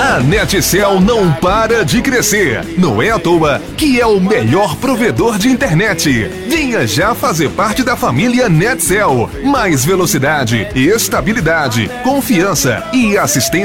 A NetCell não para de crescer. Não é à toa que é o melhor provedor de internet. Venha já fazer parte da família NetCell. Mais velocidade, estabilidade, confiança e assistência